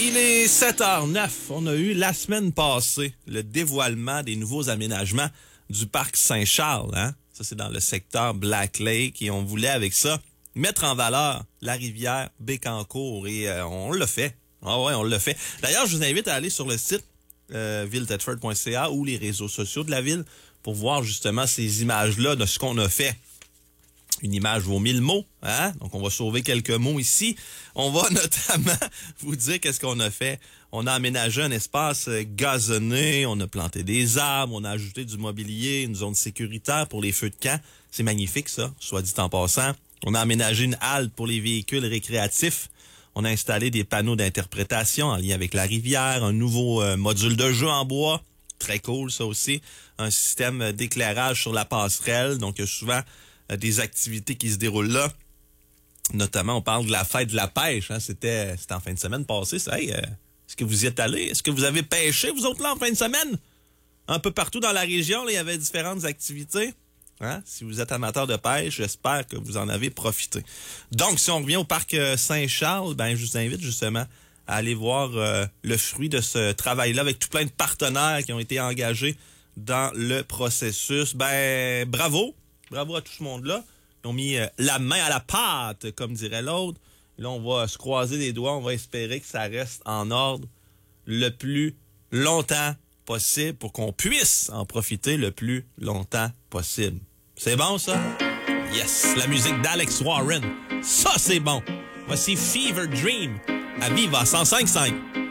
Il est 7h09. On a eu la semaine passée le dévoilement des nouveaux aménagements du parc Saint-Charles. Hein? Ça, c'est dans le secteur Black Lake. Et on voulait, avec ça, mettre en valeur la rivière Bécancour. Et on l'a fait. Ah ouais, on l'a fait. D'ailleurs, je vous invite à aller sur le site ville-thetford.ca ou les réseaux sociaux de la ville pour voir justement ces images-là de ce qu'on a fait. Une image vaut 1000 mots, hein? Donc, on va sauver quelques mots ici. On va notamment vous dire qu'est-ce qu'on a fait. On a aménagé un espace gazonné, on a planté des arbres, on a ajouté du mobilier, une zone sécuritaire pour les feux de camp. C'est magnifique, ça, soit dit en passant. On a aménagé une halte pour les véhicules récréatifs. On a installé des panneaux d'interprétation en lien avec la rivière, un nouveau module de jeu en bois. Très cool, ça aussi. Un système d'éclairage sur la passerelle. Donc, il y a souvent des activités qui se déroulent là. Notamment, on parle de la fête de la pêche. Hein? C'était en fin de semaine passée. Ça. Hey, est-ce que vous y êtes allés? Est-ce que vous avez pêché, vous autres, là, en fin de semaine? Un peu partout dans la région, là, il y avait différentes activités. Hein? Si vous êtes amateur de pêche, j'espère que vous en avez profité. Donc, si on revient au parc Saint-Charles, ben, je vous invite justement à aller voir le fruit de ce travail-là avec tout plein de partenaires qui ont été engagés dans le processus. Ben, bravo! Bravo à tout ce monde-là. Ils ont mis la main à la pâte, comme dirait l'autre. Et là, on va se croiser les doigts. On va espérer que ça reste en ordre le plus longtemps possible pour qu'on puisse en profiter le plus longtemps possible. C'est bon, ça? Yes! La musique d'Alex Warren. Ça, c'est bon! Voici Fever Dream à Viva 105.5.